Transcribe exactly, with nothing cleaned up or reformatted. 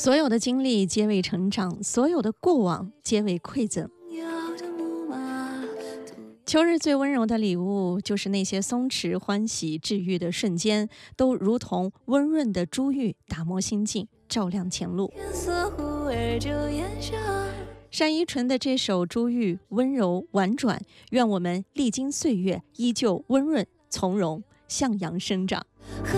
所有的经历皆为成长，所有的过往皆为馈赠。秋日最温柔的礼物，就是那些松弛、欢喜、治愈的瞬间，都如同温润的珠玉，打磨心境，照亮前路。单依纯的这首《珠玉》温柔婉转，愿我们历经岁月，依旧温润从容，向阳生长。